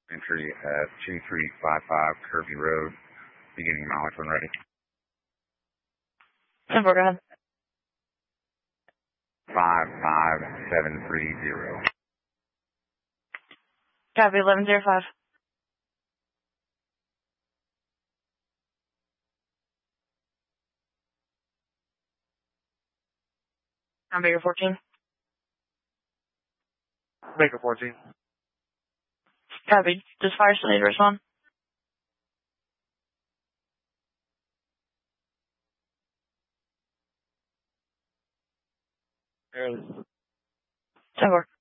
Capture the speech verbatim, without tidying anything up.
Entry at two three five five Kirby Road, beginning mileage when ready. ten four, go ahead. five five seven three zero. Copy, eleven zero five. I'm Baker fourteen. Baker fourteen. Copy. Does fire still need to respond? Barely. ten four.